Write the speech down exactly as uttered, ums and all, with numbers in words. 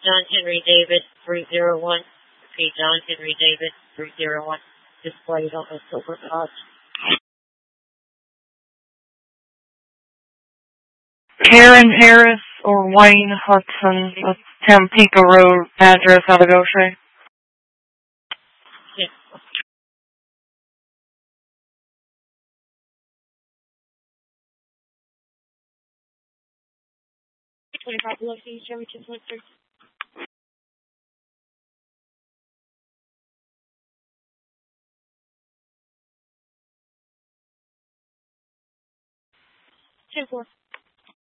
John Henry David three zero one. Repeat, John Henry David three zero one. Displayed on the silver card. Karen Harris or Wayne Hudson, the Tampico Road address, Alagoshe. Yeah. twenty-five below C, Chevy two point three. ten four.